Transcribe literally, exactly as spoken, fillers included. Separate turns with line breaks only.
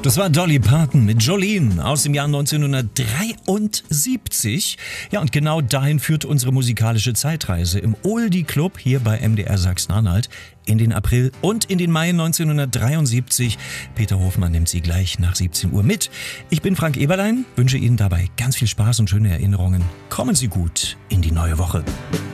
Das war Dolly Parton mit Jolene aus dem Jahr neunzehnhundertdreiundsiebzig. Ja, und genau dahin führt unsere musikalische Zeitreise im Oldie Club hier bei M D R Sachsen-Anhalt in den April und in den Mai neunzehnhundertdreiundsiebzig. Peter Hofmann nimmt Sie gleich nach siebzehn Uhr mit. Ich bin Frank Eberlein, wünsche Ihnen dabei ganz viel Spaß und schöne Erinnerungen. Kommen Sie gut in die neue Woche.